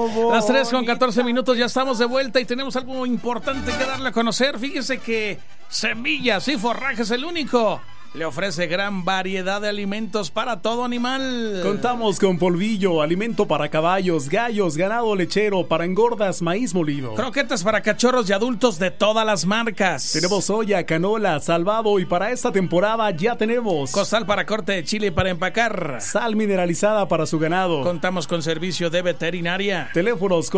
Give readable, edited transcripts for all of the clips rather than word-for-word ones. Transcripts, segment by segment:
Las 3:14 minutos, ya estamos de vuelta y tenemos algo importante que darle a conocer. Fíjese que Semillas y Forrajes El Único le ofrece gran variedad de alimentos para todo animal. Contamos con polvillo, alimento para caballos, gallos, ganado lechero, para engordas, maíz molido. Croquetas para cachorros y adultos de todas las marcas. Tenemos soya, canola, salvado y para esta temporada ya tenemos costal para corte de chile para empacar. Sal mineralizada para su ganado. Contamos con servicio de veterinaria. Teléfonos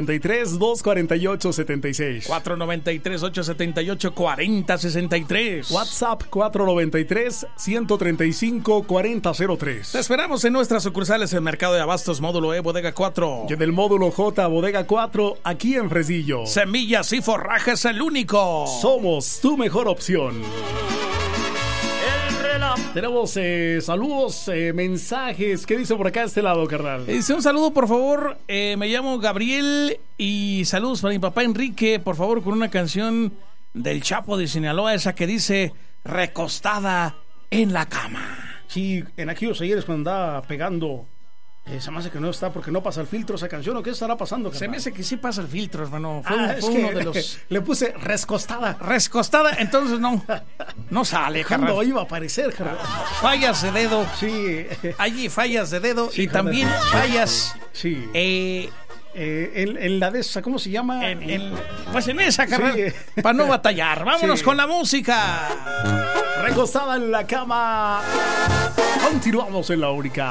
493-248-76. 493-878-4063. WhatsApp 493-135-4003. Te esperamos en nuestras sucursales en Mercado de Abastos Módulo E, Bodega 4. Y en el Módulo J, Bodega 4, aquí en Fresillo. Semillas y Forrajes El Único. Somos tu mejor opción. Tenemos saludos, mensajes. ¿Qué dice por acá de este lado, carnal? Dice un saludo, por favor. Me llamo Gabriel y saludos para mi papá Enrique. Por favor, con una canción del Chapo de Sinaloa, esa que dice recostada en la cama. Sí, en aquellos ayeres cuando andaba pegando, se me hace que no está porque no pasa el filtro esa canción. ¿O qué estará pasando, carnal? Se me hace que sí pasa el filtro, hermano. Fue uno de los... Le puse rescostada. Rescostada, entonces no sale, carnal. ¿Cuándo iba a aparecer, carnal? Fallas de dedo. Sí. Allí fallas de dedo, sí, y carnal, también fallas... Sí. En la de esa, ¿cómo se llama? Pues en esa, carnal, sí, para no batallar. Vámonos con la música. Recostada en la cama. Continuamos en la única.